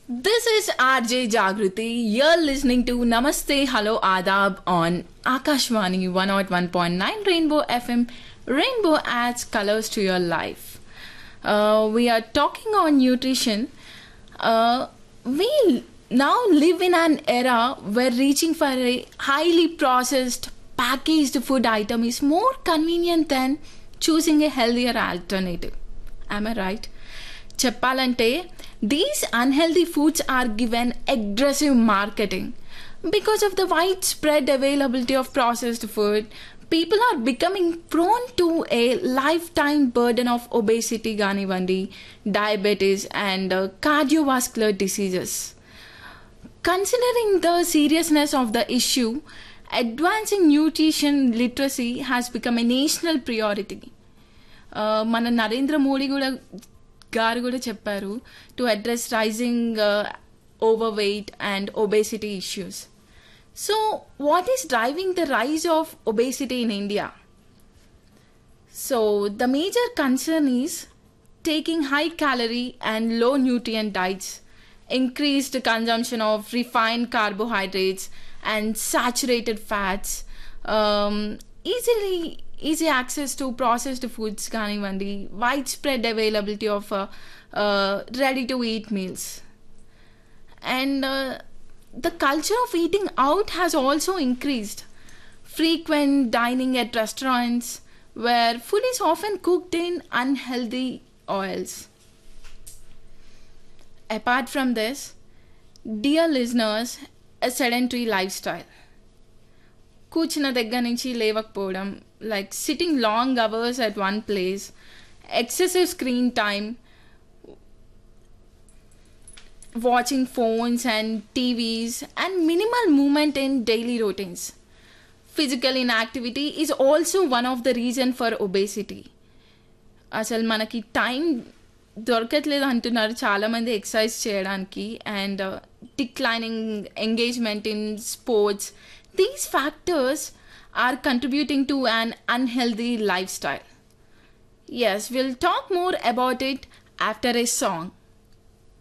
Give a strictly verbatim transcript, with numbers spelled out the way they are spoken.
This is R J Jagruti. You're listening to Namaste Hello Adab on Akashvani one oh one point nine Rainbow F M. Rainbow adds colors to your life. Uh, we are talking on nutrition. Uh, we now live in an era where reaching for a highly processed, packaged food item is more convenient than choosing a healthier alternative. Am I right? చెప్పాలంటే these unhealthy foods are given aggressive marketing. Because of the widespread availability of processed food, people are becoming prone to a lifetime burden of obesity, ganivandi, diabetes, and uh, cardiovascular diseases. Considering the seriousness of the issue, advancing nutrition literacy has become a national priority. Uh, మన నరేంద్ర మోడీ కూడా గారు కూడా చెప్పారు to address rising over weight and obesity issues. So what is driving the rise of obesity in India? So the major concern is taking high calorie and low nutrient diets, increased consumption of refined carbohydrates and saturated fats, um, easily easy access to processed foods, ganivandi, widespread availability of uh, uh, ready to eat meals, and uh, the culture of eating out has also increased. Frequent dining at restaurants where food is often cooked in unhealthy oils. Apart from this, dear listeners, a sedentary lifestyle, కూర్చున్న దగ్గర నుంచి లేవకపోవడం, like sitting long hours at one place, excessive screen time, watching phones and T Vs, and minimal movement in daily routines. Physical inactivity is also one of the reason for obesity. అసలు మనకి time దొరకట్లేదు అంటున్నారు చాలామంది exercise చేయడానికి, and declining engagement in sports. These factors are contributing to an unhealthy lifestyle. Yes, we'll talk more about it after a song.